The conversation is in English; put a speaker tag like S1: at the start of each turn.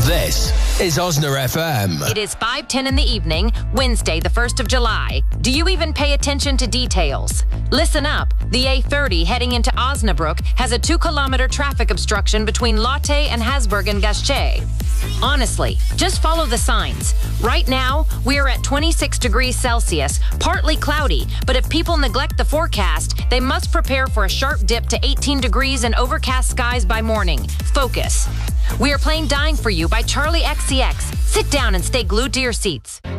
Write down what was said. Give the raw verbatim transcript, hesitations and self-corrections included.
S1: This is Osner F M.
S2: It is five ten in the evening, Wednesday, the first of July. Do you even pay attention to details? Listen up. The A thirty heading into Osnabrück has a two-kilometer traffic obstruction between Lotte and Hasburg and Gaschet. Honestly, just follow the signs. Right now, we are at twenty-six degrees Celsius, partly cloudy, but if people neglect the forecast, they must prepare for a sharp dip to eighteen degrees and overcast skies by morning. Focus. We are playing Dying for You by Charlie X C X. Sit down and stay glued to your seats.